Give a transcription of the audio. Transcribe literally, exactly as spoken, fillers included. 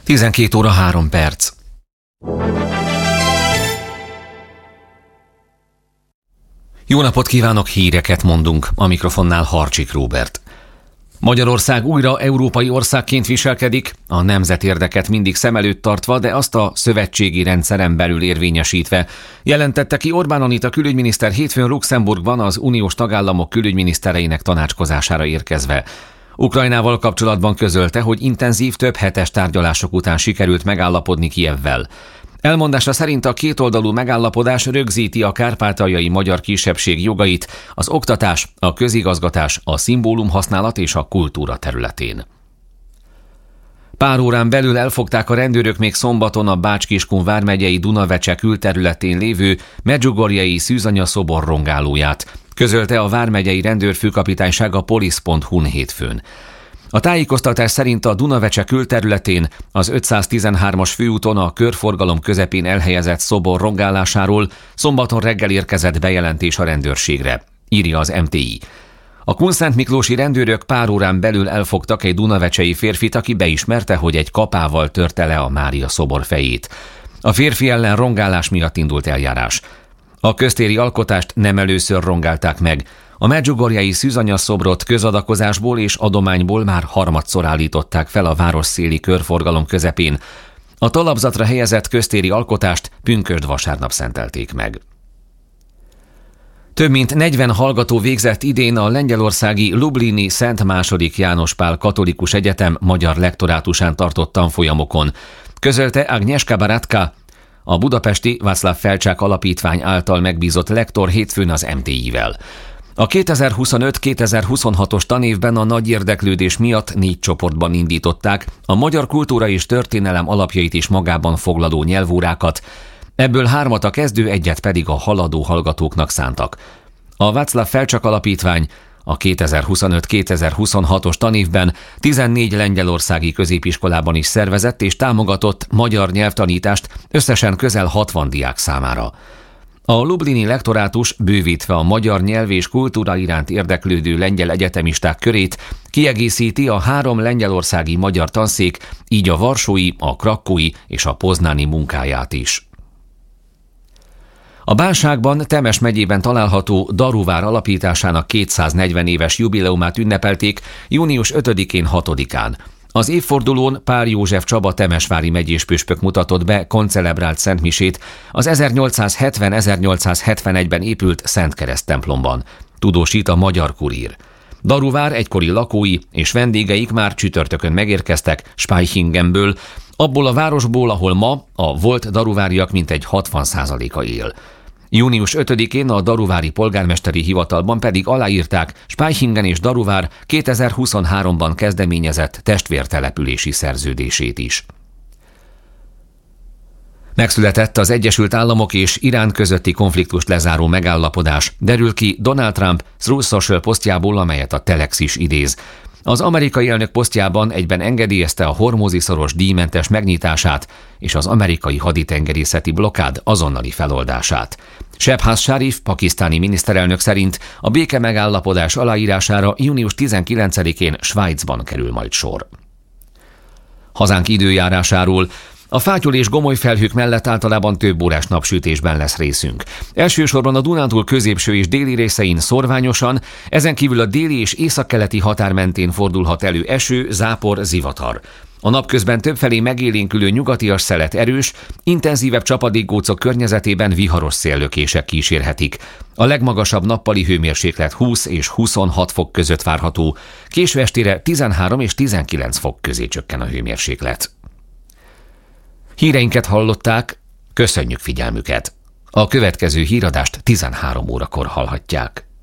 tizenkét óra három perc. Jó napot kívánok, híreket mondunk, a mikrofonnál Harcsik Róbert. Magyarország újra európai országként viselkedik, a nemzetérdeket mindig szem előtt tartva, de azt a szövetségi rendszeren belül érvényesítve, jelentette ki Orbán Anita külügyminiszter hétfőn Luxemburgban az uniós tagállamok külügyminisztereinek tanácskozására érkezve. Ukrajnával kapcsolatban közölte, hogy intenzív, több hetes tárgyalások után sikerült megállapodni Kijevvel. Elmondása szerint a kétoldalú megállapodás rögzíti a kárpátaljai magyar kisebbség jogait az oktatás, a közigazgatás, a szimbólumhasználat és a kultúra területén. Pár órán belül elfogták a rendőrök még szombaton a Bács-Kiskun vármegyei Dunavecse külterületén lévő Medjugorjei Szűzanya szobor rongálóját, közölte a vármegyei rendőrfőkapitányság a polisz pont hu-n hétfőn. A tájékoztatás szerint a Dunavecse külterületén az ötszáztizenhármas főúton a körforgalom közepén elhelyezett szobor rongálásáról szombaton reggel érkezett bejelentés a rendőrségre, írja az em té i. A kunszentmiklósi rendőrök pár órán belül elfogtak egy dunavecsei férfit, aki beismerte, hogy egy kapával törte le a Mária szobor fejét. A férfi ellen rongálás miatt indult eljárás. A köztéri alkotást nem először rongálták meg. A Medjugorjei Szűzanya szobrot közadakozásból és adományból már harmadszor állították fel a városszéli körforgalom közepén. A talapzatra helyezett köztéri alkotást pünkösd vasárnap szentelték meg. Több mint negyven hallgató végzett idén a lengyelországi Lublini Szent második János Pál Katolikus Egyetem magyar lektorátusán tartott tanfolyamokon, közölte Agnieszka Baratka, a budapesti Václav Felcsák Alapítvány által megbízott lektor hétfőn az em té i-vel. A kétezer-huszonöt kétezer-huszonhatos tanévben a nagy érdeklődés miatt négy csoportban indították a magyar kultúra és történelem alapjait is magában foglaló nyelvórákat, ebből hármat a kezdő, egyet pedig a haladó hallgatóknak szántak. A Václav Felcsák Alapítvány a kétezer-huszonöt kétezer-huszonhatos tanévben tizennégy lengyelországi középiskolában is szervezett és támogatott magyar nyelvtanítást összesen közel hatvan diák számára. A lublini lektorátus bővítve a magyar nyelv és kultúra iránt érdeklődő lengyel egyetemisták körét kiegészíti a három lengyelországi magyar tanszék, így a varsói, a krakkói és a poznáni munkáját is. A Bánságban, Temes megyében található Daruvár alapításának kétszáznegyven éves jubileumát ünnepelték június ötödikén hatodikán. Az évfordulón Pál József Csaba temesvári megyéspüspök mutatott be koncelebrált szentmisét az ezernyolcszázhetven ezernyolcszázhetvenegyben épült Szentkereszt templomban, tudósít a Magyar Kurír. Daruvár egykori lakói és vendégeik már csütörtökön megérkeztek Spaichingemből, abból a városból, ahol ma a volt daruváriak mintegy hatvan százaléka él. június ötödikén a daruvári polgármesteri hivatalban pedig aláírták Spaichingen és Daruvár kétezer-huszonháromban kezdeményezett testvértelepülési szerződését is. Megszületett az Egyesült Államok és Irán közötti konfliktust lezáró megállapodás, derül ki Donald Trump Truth Social posztjából, amelyet a Telex is idéz. Az amerikai elnök posztjában egyben engedélyezte a Hormuzi-szoros díjmentes megnyitását és az amerikai haditengerészeti blokkád azonnali feloldását. Shehbaz Sharif pakisztáni miniszterelnök szerint a béke megállapodás aláírására június tizenkilencedikén Svájcban kerül majd sor. Hazánk időjárásáról. A fátyol és gomoly felhők mellett általában több órás napsütésben lesz részünk. Elsősorban a Dunántúl középső és déli részein szorványosan, ezen kívül a déli és északkeleti határ mentén fordulhat elő eső, zápor, zivatar. A napközben többfelé megélénkülő nyugatias szelet erős, intenzívebb csapadékgócok környezetében viharos széllökések kísérhetik. A legmagasabb nappali hőmérséklet húsz és huszonhat fok között várható, késő estére tizenhárom és tizenkilenc fok közé csökken a hőmérséklet. Híreinket hallották, köszönjük figyelmüket! A következő híradást tizenhárom órakor hallhatják.